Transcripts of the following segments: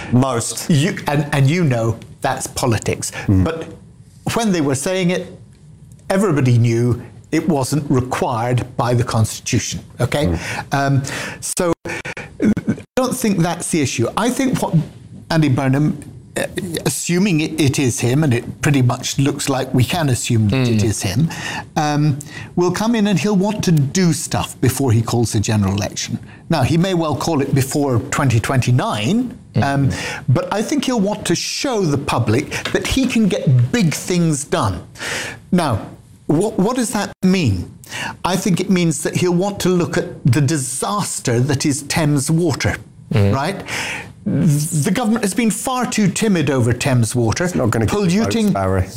Most. And you know that's politics. But when they were saying it, everybody knew it wasn't required by the Constitution, okay? So I don't think that's the issue. I think what Andy Burnham, assuming it is him, and it pretty much looks like we can assume that it is him, will come in and he'll want to do stuff before he calls a general election. Now, he may well call it before 2029, but I think he'll want to show the public that he can get big things done. Now, what does that mean? I think it means that he'll want to look at the disaster that is Thames Water, right? The government has been far too timid over Thames Water. It's not going to polluting.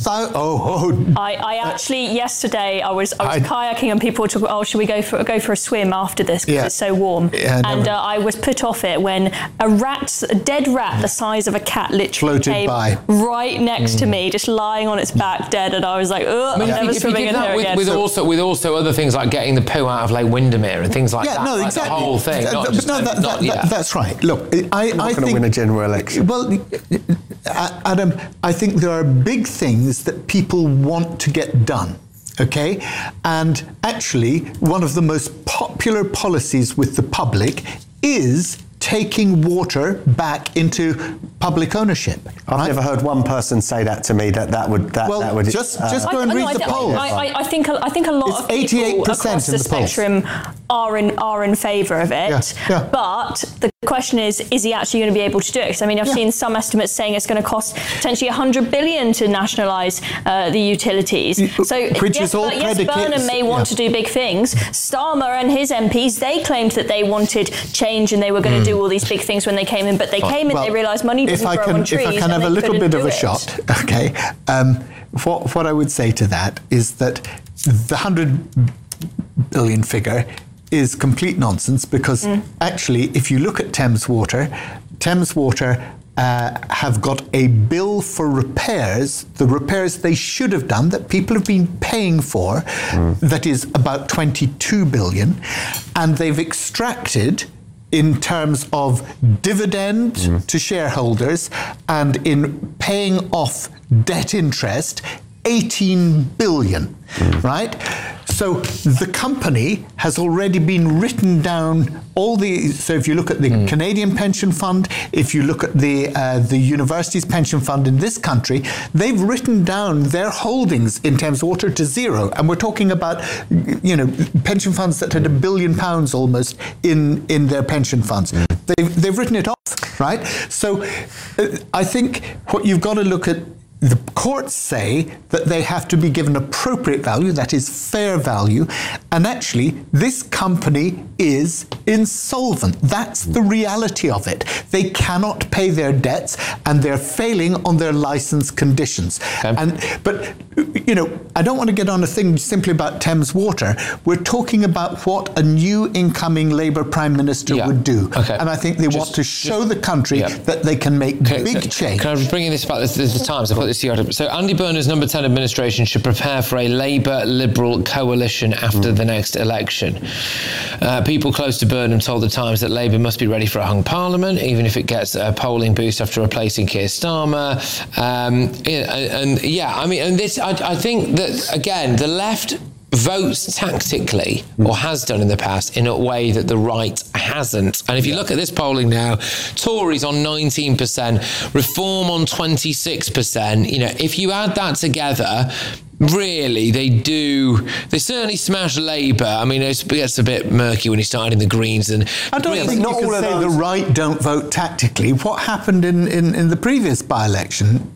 Barry. I actually yesterday I was kayaking and people were talking. Oh, should we go for a swim after this because it's so warm? I was put off it when a dead rat the size of a cat, literally floated came by right next to me, just lying on its back, dead, and I was like, I'm never swimming in here again. With also other things like getting the poo out of Lake Windermere and things like that. No, exactly. The whole thing. That's right. Look, I think win a general election. Well, Adam, I think there are big things that people want to get done. Okay? And actually, one of the most popular policies with the public is taking water back into public ownership. I've never heard one person say that to me. That would. Just go and read the polls. I think a lot of people across the spectrum are in favour of it. Yeah. But the question is he actually going to be able to do it? Because, I mean, I've seen some estimates saying it's going to cost potentially $100 billion to nationalise the utilities. So yes, Burnham may want to do big things. Starmer and his MPs, they claimed that they wanted change and they were going to do all these big things when they came in, but they came in, they realised money doesn't grow on trees. If I can have a little bit of a shot, okay. What I would say to that is that the 100 billion figure is complete nonsense because actually, if you look at Thames Water have got a bill for repairs, the repairs they should have done that people have been paying for, that is about 22 billion, and they've extracted in terms of dividend to shareholders and in paying off debt interest, 18 billion, right? So the company has already been written down so if you look at the Canadian pension fund, if you look at the university's pension fund in this country, they've written down their holdings in Thames Water to zero. And we're talking about, pension funds that had £1 billion almost in their pension funds. They've written it off, right? So I think what you've got to look at, the courts say that they have to be given appropriate value, that is fair value, and actually this company is insolvent. That's the reality of it. They cannot pay their debts and they're failing on their license conditions. Okay. But I don't want to get on a thing simply about Thames Water. We're talking about what a new incoming Labour Prime Minister would do. Okay. And I think they want to show the country that they can make big change. Can I bring in this about the Times? I put this to you. So Andy Burnham's number 10 administration should prepare for a Labour-Liberal coalition after the next election. People close to Burnham told the Times that Labour must be ready for a hung parliament, even if it gets a polling boost after replacing Keir Starmer. I think that, again, the left votes tactically, or has done in the past, in a way that the right hasn't. And if you look at this polling now, Tories on 19%, Reform on 26%, if you add that together, really, they certainly smash Labour. I mean, it gets a bit murky when you started in the Greens. And I don't think you can say the right don't vote tactically. What happened in the previous by-election?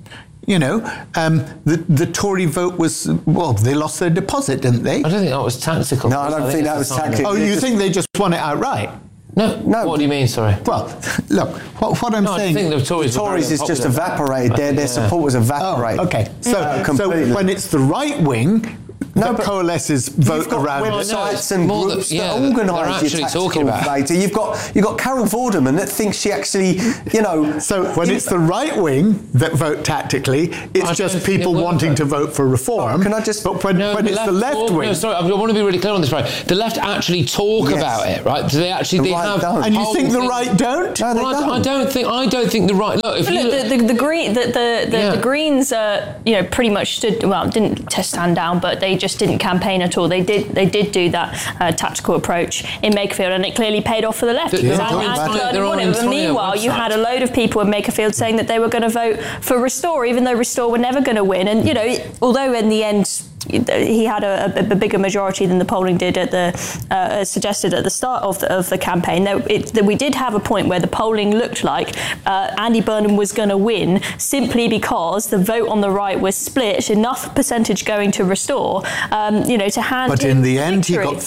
The Tory vote was, they lost their deposit, didn't they? I don't think that was tactical. No, I don't think that was tactical. Oh, you think they just won it outright? No. What do you mean, sorry? Well, look, what I'm saying... I think the Tories is just evaporated. Their support was evaporated. Oh, okay. So when it's the right wing, that coalesces vote around websites and groups that organise your tactical data. You've got Carol Vorderman that thinks she actually, So when it's the right wing that vote tactically, it's just people wanting to vote for reform. Can I just? But when it's the left wing, no, sorry, I want to be really clear on this, right? The left actually talk about it, right? Do they actually? The right don't. And you think the right don't? No, they don't. I don't think the right. Look, if the Greens, pretty much didn't stand down, but they just didn't campaign at all. They did do that tactical approach in Makerfield, and it clearly paid off for the left. Meanwhile, you had a load of people in Makerfield saying that they were going to vote for Restore, even though Restore were never going to win. And although in the end he had a bigger majority than the polling did suggested at the start of the campaign, we did have a point where the polling looked like Andy Burnham was going to win simply because the vote on the right was split, enough percentage going to Restore, to hand. But in the end, he got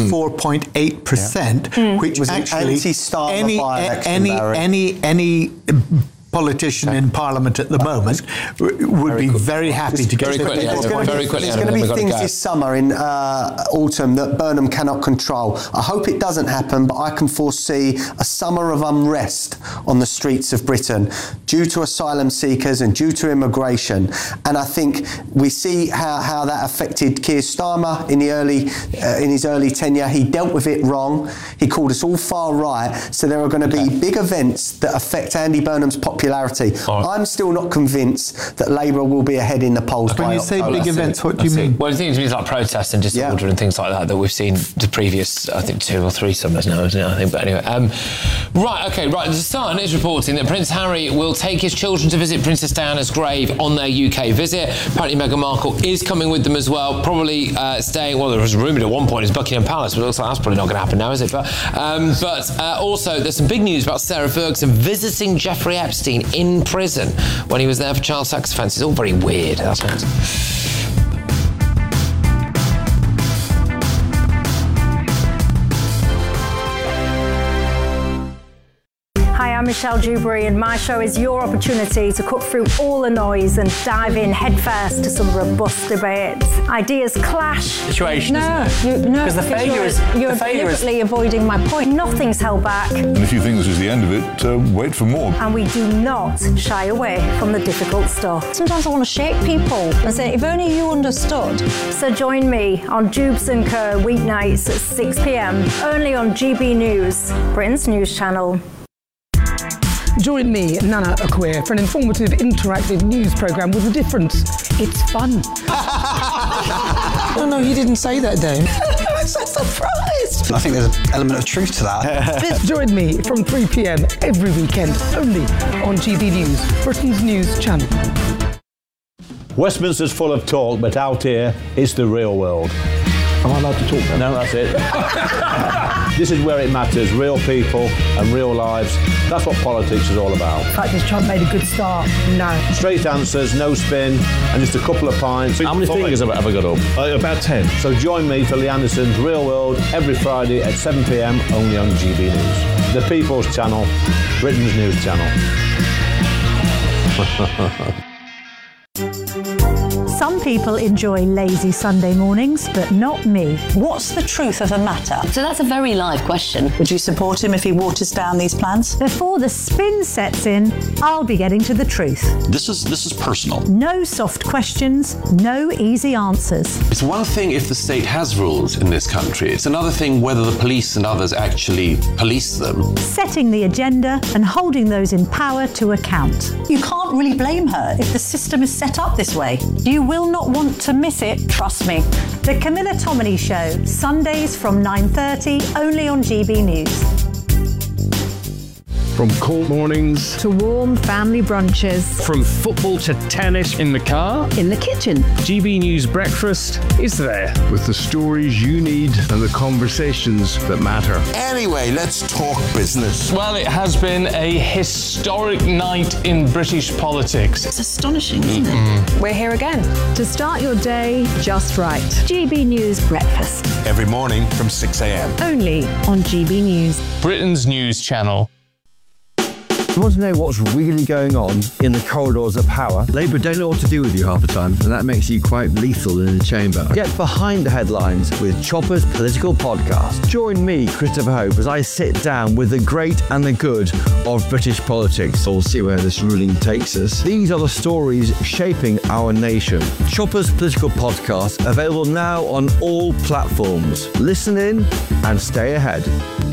54.8%, which was actually any politician in Parliament at the moment would be very happy to get There's going to be things this summer in autumn that Burnham cannot control. I hope it doesn't happen, but I can foresee a summer of unrest on the streets of Britain due to asylum seekers and due to immigration. And I think we see how that affected Keir Starmer in his early tenure. He dealt with it wrong. He called us all far right. So there are going to be big events that affect Andy Burnham's popularity. I'm still not convinced that Labour will be ahead in the polls. When you say big events, what do you mean? Well, I think it means like protests and disorder and things like that we've seen the previous, I think, 2 or 3 summers now, isn't it? I think, but anyway. The Sun is reporting that Prince Harry will take his children to visit Princess Diana's grave on their UK visit. Apparently Meghan Markle is coming with them as well, probably staying, well, there was rumoured at one point it's Buckingham Palace, but it looks like that's probably not going to happen now, is it? But also there's some big news about Sarah Ferguson visiting Jeffrey Epstein in prison when he was there for child sex offences. All very weird, that's what. Hi, I'm Michelle Dewberry, and my show is your opportunity to cut through all the noise and dive in headfirst to some robust debates. Ideas clash. Situation, isn't it? Because the failure is... You're deliberately avoiding my point. Nothing's held back. And if you think this is the end of it, wait for more. And we do not shy away from the difficult stuff. Sometimes I want to shake people and say, if only you understood. So join me on Jubes & Co. weeknights at 6 p.m, only on GB News, Britain's news channel. Join me, Nana Akwe, for an informative, interactive news programme with a difference. It's fun. No, he didn't say that, Dave. I'm so surprised. I think there's an element of truth to that. Join me from 3 p.m. every weekend, only on GB News, Britain's news channel. Westminster's full of talk, but out here, it's the real world. Am I allowed to talk now? No, that's it. This is where it matters, real people and real lives. That's what politics is all about. In fact, has Trump made a good start? No. Straight answers, no spin, and just a couple of pints. How many fingers have I ever got up? About 10. So join me for Lee Anderson's Real World every Friday at 7 p.m, only on GB News. The People's Channel, Britain's news channel. Some people enjoy lazy Sunday mornings, but not me. What's the truth of the matter? So that's a very live question. Would you support him if he waters down these plans? Before the spin sets in, I'll be getting to the truth. This is personal. No soft questions, no easy answers. It's one thing if the state has rules in this country. It's another thing whether the police and others actually police them. Setting the agenda and holding those in power to account. You can't really blame her if the system is set up this way. You will not want to miss it, trust me. The Camilla Tominey Show, Sundays from 9:30, only on GB News. From cold mornings to warm family brunches. From football to tennis in the car. In the kitchen. GB News Breakfast is there. With the stories you need and the conversations that matter. Anyway, let's talk business. Well, it has been a historic night in British politics. It's astonishing, isn't it? We're here again to start your day just right. GB News Breakfast. Every morning from 6 a.m. Only on GB News. Britain's news channel. You want to know what's really going on in the corridors of power? Labour don't know what to do with you half the time, and that makes you quite lethal in the chamber. Get behind the headlines with Chopper's Political Podcast. Join me, Christopher Hope, as I sit down with the great and the good of British politics. We'll see where this ruling takes us. These are the stories shaping our nation. Chopper's Political Podcast, available now on all platforms. Listen in and stay ahead.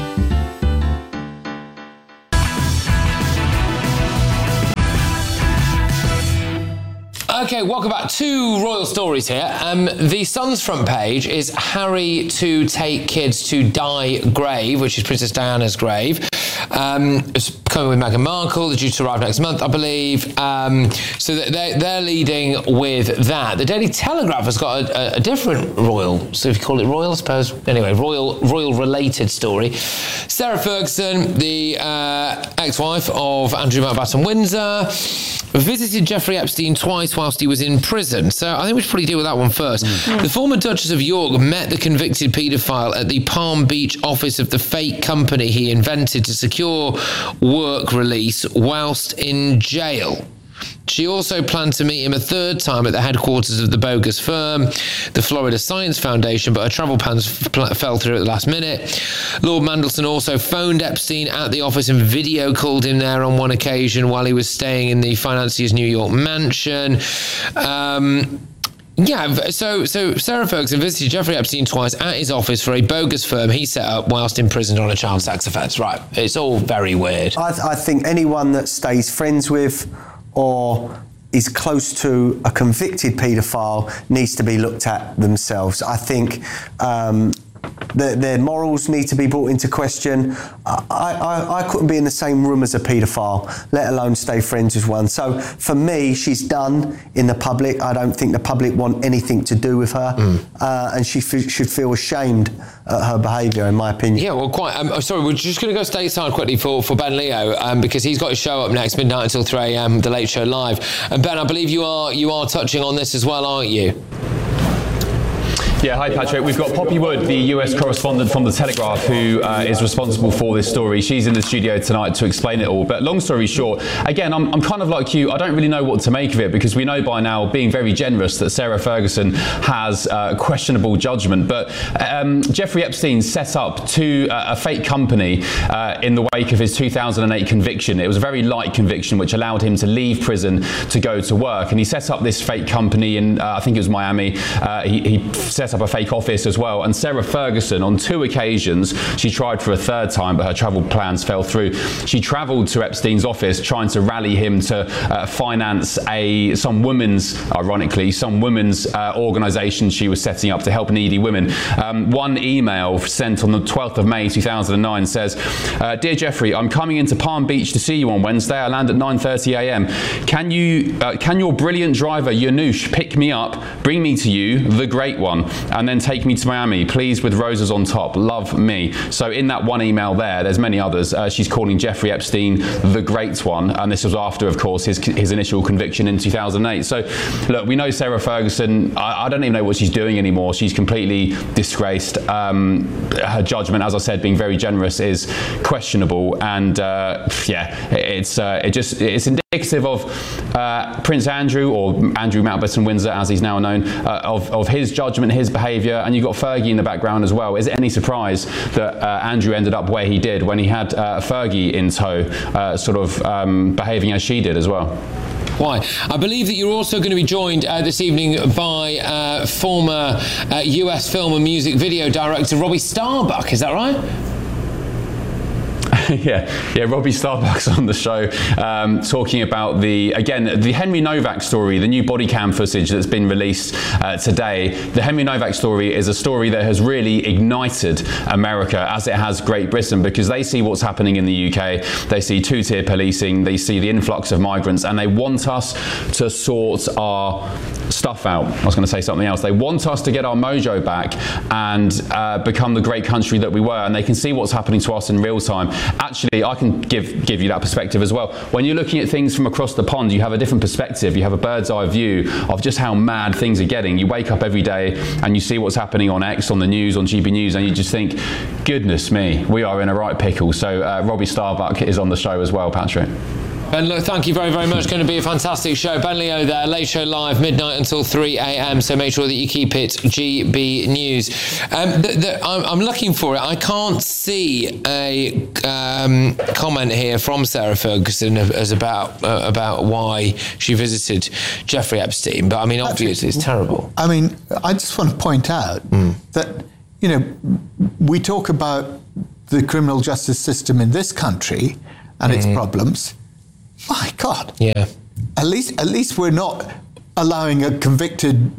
Okay, welcome back. Two royal stories here. The Sun's front page is Harry to take kids to Di grave, which is Princess Diana's grave. It's coming with Meghan Markle. They're due to arrive next month, I believe. So they're leading with that. The Daily Telegraph has got a different royal, so if you call it royal, I suppose. Anyway, royal-related story. Sarah Ferguson, the ex-wife of Andrew Mountbatten Windsor, visited Jeffrey Epstein twice whilst he was in prison. So I think we should probably deal with that one first. The former Duchess of York met the convicted paedophile at the Palm Beach office of the fake company he invented to secure work release whilst in jail. She also planned to meet him a third time at the headquarters of the bogus firm, the Florida Science Foundation, but her travel plans fell through at the last minute. Lord Mandelson also phoned Epstein at the office and video called him there on one occasion while he was staying in the financier's New York mansion. So Sarah Ferguson visited Jeffrey Epstein twice at his office for a bogus firm he set up whilst imprisoned on a child sex offence. Right, it's all very weird. I think anyone that stays friends with or is close to a convicted paedophile needs to be looked at themselves. I think their morals need to be brought into question. I couldn't be in the same room as a paedophile, let alone stay friends with one. So for me, she's done in the public. I don't think the public want anything to do with her, and she should feel ashamed at her behaviour, in my opinion. Yeah, well, quite. Sorry, we're just going to go stateside quickly for Ben Leo, because he's got his show up next midnight until 3 a.m, The Late Show Live. And Ben, I believe you are touching on this as well, aren't you? Yeah, hi Patrick. We've got Poppy Wood, the US correspondent from The Telegraph, who is responsible for this story. She's in the studio tonight to explain it all. But long story short, again, I'm kind of like you. I don't really know what to make of it, because we know by now, being very generous, that Sarah Ferguson has questionable judgment. But Jeffrey Epstein set up a fake company in the wake of his 2008 conviction. It was a very light conviction, which allowed him to leave prison to go to work. And he set up this fake company in, I think it was Miami. He set up a fake office as well. And Sarah Ferguson, on 2 occasions, she tried for a third time, but her travel plans fell through. She travelled to Epstein's office trying to rally him to finance some women's organisation she was setting up to help needy women. One email sent on the 12th of May 2009 says, "Dear Jeffrey, I'm coming into Palm Beach to see you on Wednesday. I land at 9:30 a.m. Can your brilliant driver Yanush pick me up, bring me to you, the great one, and then take me to Miami, please, with roses on top. Love, me." So in that one email there's many others. She's calling Jeffrey Epstein the great one, and this was after, of course, his initial conviction in 2008. So look, we know Sarah Ferguson. I don't even know what she's doing anymore. She's completely disgraced. Her judgment, as I said, being very generous, is questionable, and it's indicative of Prince Andrew, or Andrew Mountbatten Windsor, as he's now known, of his judgment, his behaviour. And you've got Fergie in the background as well. Is it any surprise that Andrew ended up where he did when he had Fergie in tow, behaving as she did as well? Why? I believe that you're also going to be joined this evening by former US film and music video director Robbie Starbuck. Is that right? Yeah, Robbie Starbuck's on the show, talking about the Henry Novak story, the new body cam footage that's been released today. The Henry Novak story is a story that has really ignited America, as it has Great Britain, because they see what's happening in the UK. They see two-tier policing, they see the influx of migrants, and they want us to sort our stuff out. I was going to say something else. They want us to get our mojo back and become the great country that we were, and they can see what's happening to us in real time. actually, I can give you that perspective as well. When you're looking at things from across the pond, you have a different perspective. You have a bird's eye view of just how mad things are getting. You wake up every day and you see what's happening on X, on the news, on GB News, and you just think, goodness me, we are in a right pickle. So Robbie Starbuck is on the show as well, Patrick. Ben, look, thank you very, very much. It's going to be a fantastic show. Ben Leo there, Late Show Live, midnight until 3 a.m. So make sure that you keep it GB News. I'm looking for it. I can't see a comment here from Sarah Ferguson as about why she visited Jeffrey Epstein. But I mean, obviously, it's terrible. I mean, I just want to point out that, you know, we talk about the criminal justice system in this country and its problems. My God. Yeah. At least we're not allowing a convicted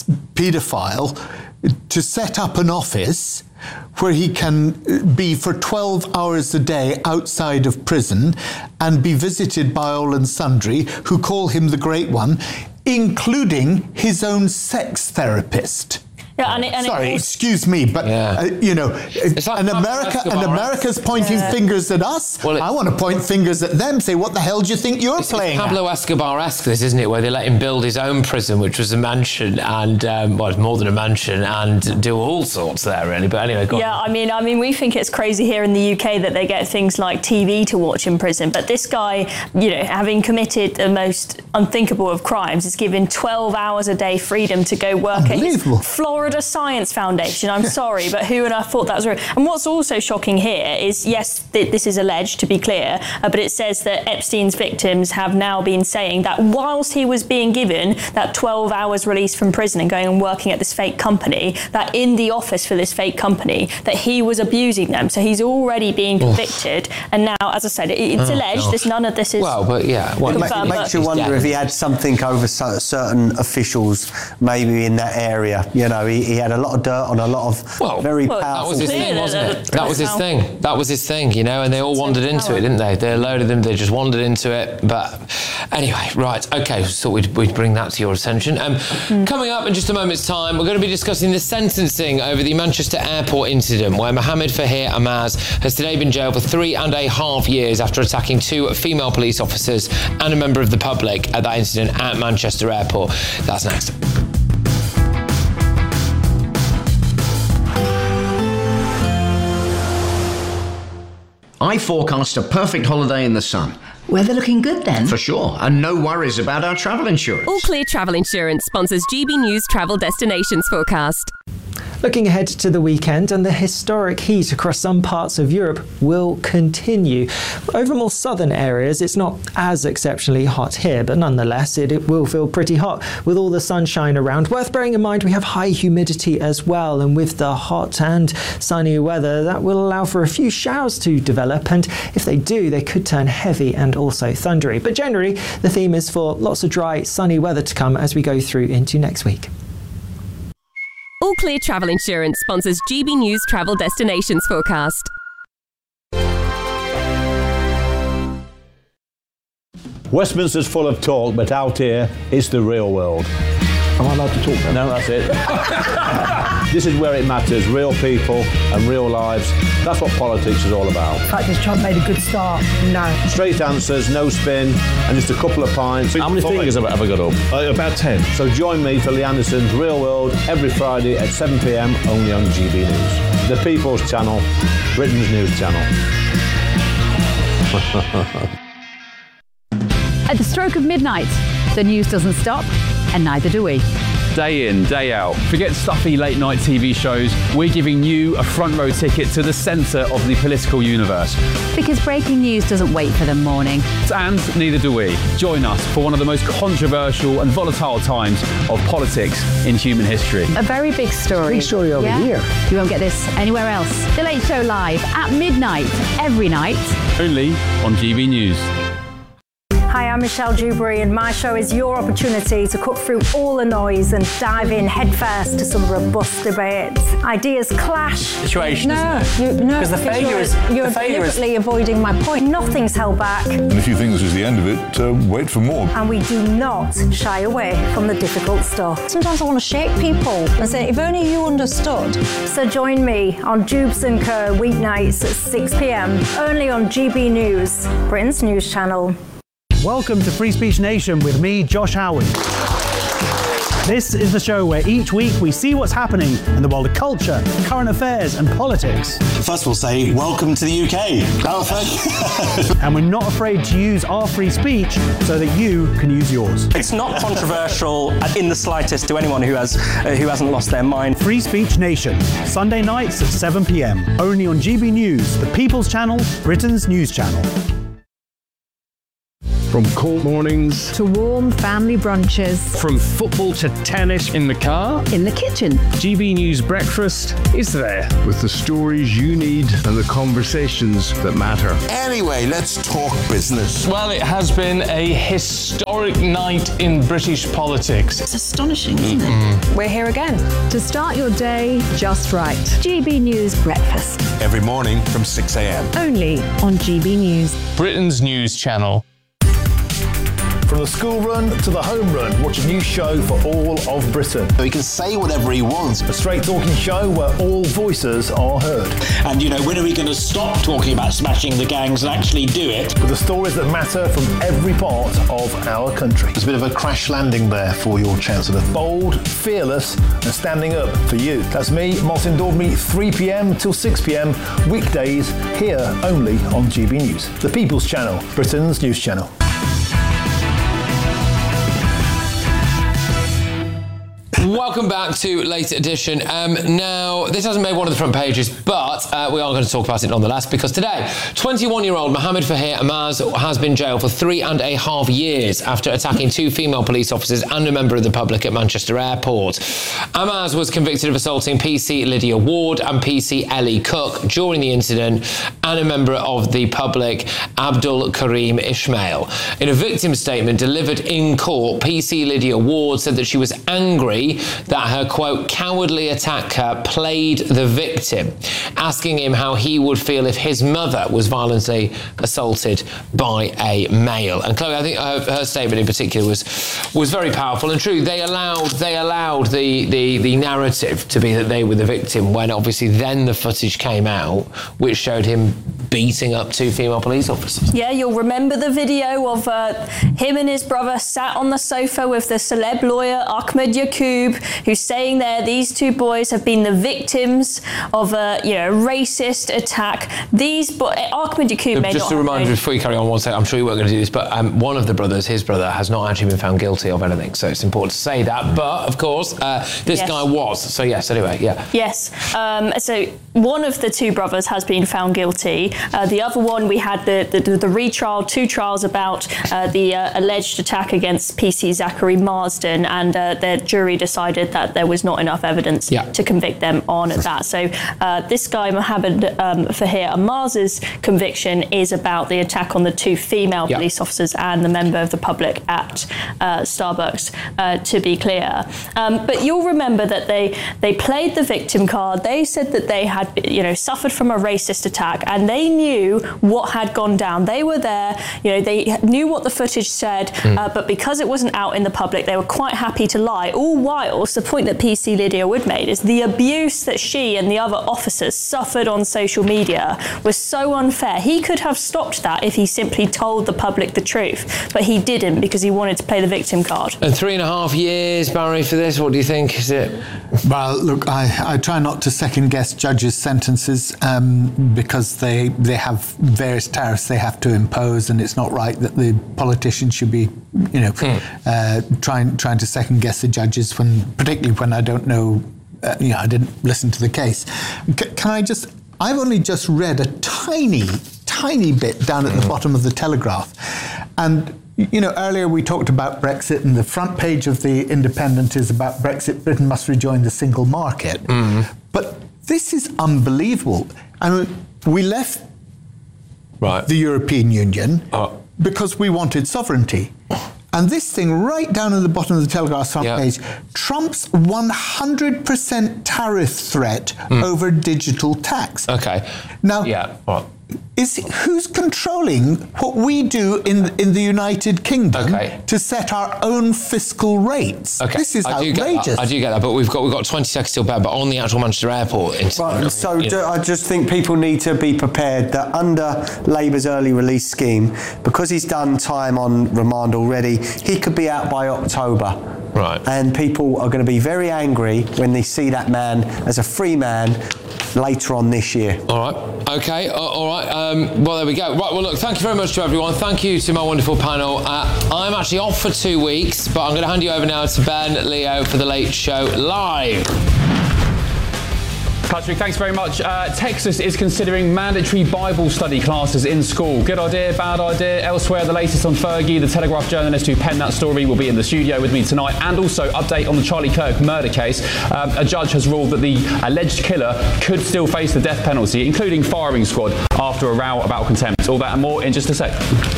paedophile to set up an office where he can be for 12 hours a day outside of prison and be visited by all and sundry who call him the Great One, including his own sex therapist. Yeah, excuse me, but you know, and America's pointing fingers at us. Well, I want to point fingers at them. Say, what the hell do you think you're playing? It's Pablo Escobar-esque, this, isn't it? Where they let him build his own prison, which was a mansion, and well, more than a mansion, and do all sorts there, really. But anyway, go on. I mean, we think it's crazy here in the UK that they get things like TV to watch in prison, but this guy, you know, having committed the most unthinkable of crimes, is given 12 hours a day freedom to go work at his Florida Science Foundation. I'm sorry, but who on earth thought that was real? And what's also shocking here is, yes, this is alleged, to be clear, but it says that Epstein's victims have now been saying that whilst he was being given that 12 hours release from prison and going and working at this fake company, that in the office for this fake company, that he was abusing them. So he's already being convicted. And now, as I said, it's alleged. None of this is confirmed. It makes you wonder if he had something over certain officials, maybe in that area. You know, he had a lot of dirt on a lot of very powerful... That was his thing, wasn't it? That was his thing. That was his thing, you know, and they all wandered into it, didn't they? They loaded them, they just wandered into it. But anyway, right, okay, so we'd bring that to your attention. Coming up in just a moment's time, we're going to be discussing the sentencing over the Manchester Airport incident, where Mohammed Fahir Amaz has today been jailed for 3.5 years after attacking 2 female police officers and a member of the public at that incident at Manchester Airport. That's next. I forecast a perfect holiday in the sun. Weather looking good then? For sure, and no worries about our travel insurance. All Clear Travel Insurance sponsors GB News Travel Destinations Forecast. Looking ahead to the weekend, and the historic heat across some parts of Europe will continue. Over more southern areas, it's not as exceptionally hot here, but nonetheless, it will feel pretty hot with all the sunshine around. Worth bearing in mind, we have high humidity as well, and with the hot and sunny weather, that will allow for a few showers to develop, and if they do, they could turn heavy and also thundery. But generally, the theme is for lots of dry, sunny weather to come as we go through into next week. All Clear Travel Insurance sponsors GB News Travel Destinations Forecast. Westminster's full of talk, but out here, it's the real world. Am I allowed to talk now? No, that's it. This is where it matters, real people and real lives. That's what politics is all about. In fact, has Trump made a good start? No. Straight answers, no spin, and just a couple of pints. How many fingers have I got up? About 10. So join me for Lee Anderson's Real World every Friday at 7 p.m, only on GB News. The People's Channel, Britain's news channel. At the stroke of midnight, the news doesn't stop, and neither do we. Day in, day out. Forget stuffy late night TV shows. We're giving you a front row ticket to the centre of the political universe. Because breaking news doesn't wait for the morning. And neither do we. Join us for one of the most controversial and volatile times of politics in human history. A very big story. Big story over here. You won't get this anywhere else. The Late Show Live at midnight, every night. Only on GB News. Hi, I'm Michelle Dewberry, and my show is your opportunity to cut through all the noise and dive in headfirst to some robust debates. Ideas clash. Situation, no, isn't it? Because the failure is... You're deliberately avoiding my point. Nothing's held back. And if you think this is the end of it, wait for more. And we do not shy away from the difficult stuff. Sometimes I want to shake people and say, if only you understood. So join me on Jubes and Kerr weeknights at 6 p.m, only on GB News, Britain's news channel. Welcome to Free Speech Nation with me, Josh Howard. This is the show where each week we see what's happening in the world of culture, current affairs and politics. First we'll say, welcome to the UK. And we're not afraid to use our free speech so that you can use yours. It's not controversial in the slightest to anyone who hasn't lost their mind. Free Speech Nation, Sunday nights at 7 p.m, only on GB News, the People's Channel, Britain's news channel. From cold mornings to warm family brunches. From football to tennis in the car. In the kitchen. GB News Breakfast is there. With the stories you need and the conversations that matter. Anyway, let's talk business. Well, it has been a historic night in British politics. It's astonishing, isn't it? We're here again to start your day just right. GB News Breakfast. Every morning from 6 a.m. Only on GB News. Britain's news channel. From the school run to the home run, watch a new show for all of Britain. He can say whatever he wants. A straight talking show where all voices are heard. And, when are we going to stop talking about smashing the gangs and actually do it? With the stories that matter from every part of our country. There's a bit of a crash landing there for your Chancellor. Bold, fearless and standing up for you. That's me, Martin Daubney, 3 p.m. till 6 p.m, weekdays, here only on GB News. The People's Channel, Britain's news channel. Welcome back to Late Edition. Now, this hasn't made one of the front pages, but we are going to talk about it nonetheless, because today, 21-year-old Mohammed Fahir Amaz has been jailed for 3.5 years after attacking 2 female police officers and a member of the public at Manchester Airport. Amaz was convicted of assaulting PC Lydia Ward and PC Ellie Cook during the incident, and a member of the public, Abdul Karim Ismail. In a victim statement delivered in court, PC Lydia Ward said that she was angry that her, quote, cowardly attacker played the victim, asking him how he would feel if his mother was violently assaulted by a male. And Chloe, I think her statement in particular was very powerful and true. They allowed the narrative to be that they were the victim, when obviously then the footage came out which showed him beating up 2 female police officers. Yeah, you'll remember the video of him and his brother sat on the sofa with the celeb lawyer Ahmed Yaqub, who's saying there these 2 boys have been the victims of a racist attack. Ahmed Yaqub may just not a reminder before you carry on one second, I'm sure you weren't going to do this, but one of the brothers, his brother, has not actually been found guilty of anything, so it's important to say that. But of course, this guy was. So yes, anyway, yeah. Yes. So one of the 2 brothers has been found guilty. The other one, we had the retrial, 2 trials about the alleged attack against PC Zachary Marsden, and the jury decided that there was not enough evidence to convict them on that. So this guy, Mohammed Fahir Amaz's conviction is about the attack on the 2 female police officers and the member of the public at Starbucks, to be clear. But you'll remember that they played the victim card. They said that they had suffered from a racist attack, and they knew what had gone down. They were there, they knew what the footage said, but because it wasn't out in the public, they were quite happy to lie. All whilst the point that PC Lydia Wood made is the abuse that she and the other officers suffered on social media was so unfair. He could have stopped that if he simply told the public the truth, but he didn't, because he wanted to play the victim card. And 3.5 years, Barry, for this, what do you think? Is it? Well, look, I try not to second guess judges' sentences because they have various tariffs they have to impose, and it's not right that the politicians should be, trying to second guess the judges, particularly when I don't know, I didn't listen to the case. I've only just read a tiny bit down at the bottom of the Telegraph, and earlier we talked about Brexit, and the front page of the Independent is about Brexit. Britain must rejoin the single market. But this is unbelievable. I mean, we left the European Union. because we wanted sovereignty. And this thing right down at the bottom of the Telegraph front page, Trump's 100% tariff threat over digital tax. Okay. Now, who's controlling what we do in the United Kingdom to set our own fiscal rates? Okay. This is outrageous. I do get that, but we've got 20 seconds till bad. But on the actual Manchester Airport incident, I just think people need to be prepared that under Labour's early release scheme, because he's done time on remand already, he could be out by October. Right. And people are going to be very angry when they see that man as a free man later on this year. All right. Okay. All right. Well, there we go. Right. Well, look, thank you very much to everyone. Thank you to my wonderful panel. I'm actually off for 2 weeks, but I'm going to hand you over now to Ben, Leo, for The Late Show Live. Patrick, thanks very much. Texas is considering mandatory Bible study classes in school. Good idea, bad idea? Elsewhere, the latest on Fergie, the Telegraph journalist who penned that story, will be in the studio with me tonight. And also, update on the Charlie Kirk murder case. A judge has ruled that the alleged killer could still face the death penalty, including firing squad, after a row about contempt. All that and more in just a sec.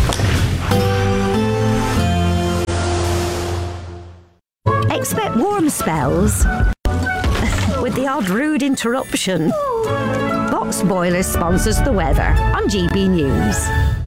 Expect warm spells with the odd rude interruption. Box Boilers sponsors the weather on GB News.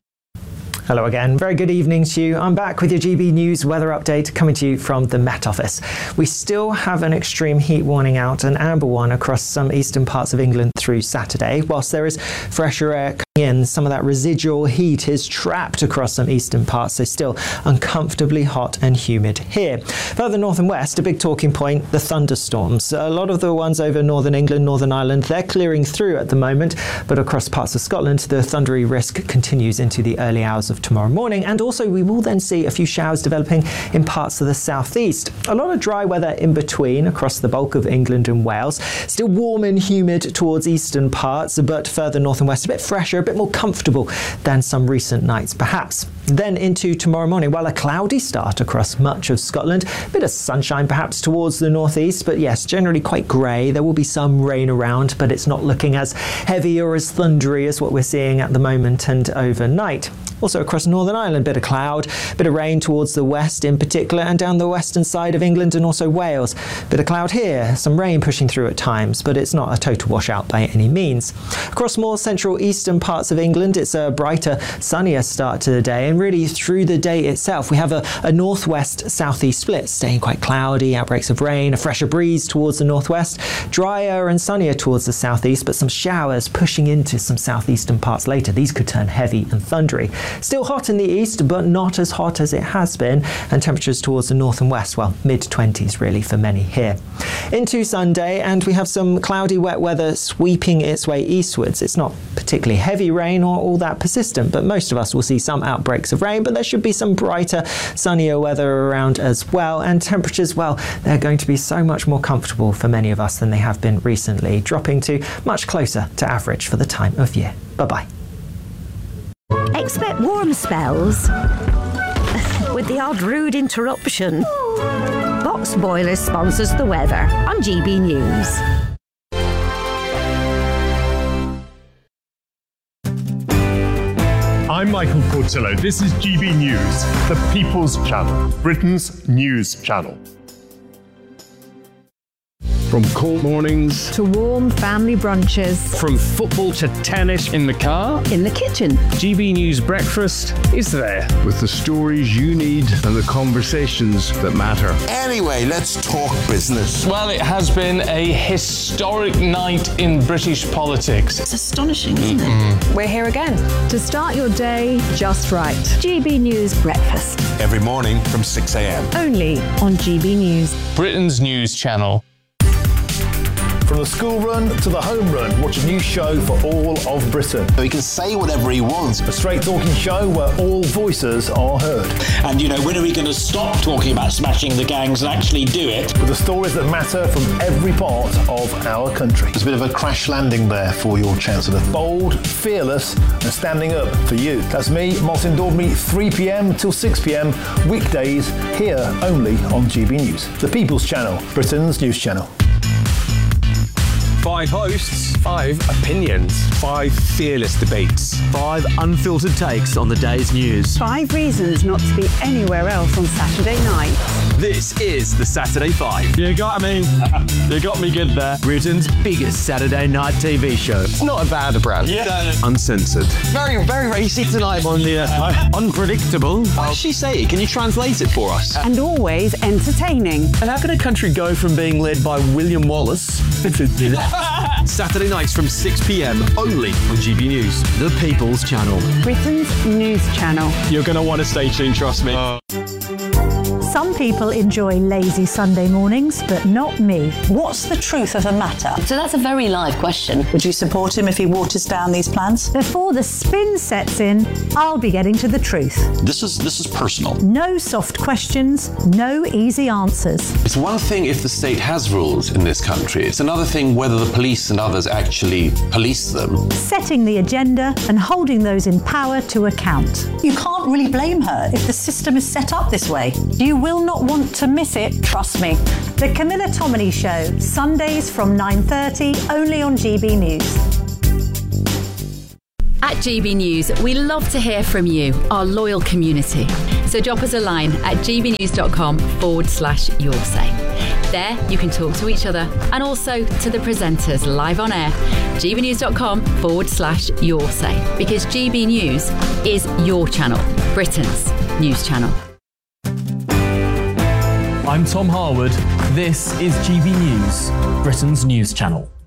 Hello again, very good evening to you. I'm back with your GB News weather update coming to you from the Met Office. We still have an extreme heat warning out, an amber one across some eastern parts of England through Saturday. Whilst there is fresher air coming in, some of that residual heat is trapped across some eastern parts, so still uncomfortably hot and humid here. Further north and west, a big talking point, the thunderstorms. A lot of the ones over northern England, Northern Ireland, they're clearing through at the moment, but across parts of Scotland, the thundery risk continues into the early hours of tomorrow morning, and also we will then see a few showers developing in parts of the southeast. A lot of dry weather in between across the bulk of England and Wales. Still warm and humid towards eastern parts, but further north and west a bit fresher, a bit more comfortable than some recent nights perhaps. Then into tomorrow morning, well, a cloudy start across much of Scotland. A bit of sunshine perhaps towards the northeast, but yes, generally quite grey. There will be some rain around, but it's not looking as heavy or as thundery as what we're seeing at the moment and overnight. Also across Northern Ireland, bit of cloud, bit of rain towards the west in particular, and down the western side of England and also Wales. Bit of cloud here, some rain pushing through at times, but it's not a total washout by any means. Across more central eastern parts of England, it's a brighter, sunnier start to the day, and really through the day itself, we have a northwest southeast split, staying quite cloudy, outbreaks of rain, a fresher breeze towards the northwest, drier and sunnier towards the southeast, but some showers pushing into some southeastern parts later. These could turn heavy and thundery. Still hot in the east, but not as hot as it has been, and temperatures towards the north and west, well, mid-20s really for many here. Into Sunday, and we have some cloudy wet weather sweeping its way eastwards. It's not particularly heavy rain or all that persistent, but most of us will see some outbreaks of rain, but there should be some brighter, sunnier weather around as well, and temperatures, well, they're going to be so much more comfortable for many of us than they have been recently, dropping to much closer to average for the time of year. Bye-bye. Expect warm spells with the odd rude interruption. Box Boilers sponsors the weather on GB News. I'm Michael Portillo. This is GB News, the People's Channel, Britain's news channel. From cold mornings to warm family brunches. From football to tennis in the car. In the kitchen. GB News Breakfast is there with the stories you need and the conversations that matter. Anyway, let's talk business. Well, it has been a historic night in British politics. It's astonishing, isn't it? We're here again to start your day just right. GB News Breakfast. Every morning from 6 a.m. Only on GB News. Britain's news channel. From the school run to the home run, watch a new show for all of Britain. So he can say whatever he wants. A straight talking show where all voices are heard. And, you know, when are we going to stop talking about smashing the gangs and actually do it? With the stories that matter from every part of our country. There's a bit of a crash landing there for your Chancellor. Bold, fearless and standing up for you. That's me, Martin Daubney, 3 p.m. till 6 p.m. weekdays here only on GB News. The People's Channel, Britain's news channel. 5 hosts, 5 opinions, 5 fearless debates, 5 unfiltered takes on the day's news. 5 reasons not to be anywhere else on Saturday night. This is the Saturday 5. You got me. You got me good there. Britain's biggest Saturday night TV show. It's not a bad brand. Yeah. Uncensored. Very, very racy tonight on the unpredictable. What does she say? Can you translate it for us? And always entertaining. And how can a country go from being led by William Wallace Saturday nights from 6 p.m. only on GB News, the People's Channel. Britain's news channel. You're going to want to stay tuned, trust me. Some people enjoy lazy Sunday mornings, but not me. What's the truth of the matter? So that's a very live question. Would you support him if he waters down these plans? Before the spin sets in, I'll be getting to the truth. This is personal. No soft questions, no easy answers. It's one thing if the state has rules in this country. It's another thing whether the police and others actually police them. Setting the agenda and holding those in power to account. You can't really blame her if the system is set up this way. You will not want to miss it, trust me. The Camilla Tominey Show, Sundays from 9:30, only on GB News. At GB News, we love to hear from you, our loyal community. So drop us a line at gbnews.com/yoursay. There, you can talk to each other and also to the presenters live on air. gbnews.com/yoursay. Because GB News is your channel, Britain's news channel. I'm Tom Harwood. This is GB News, Britain's news channel.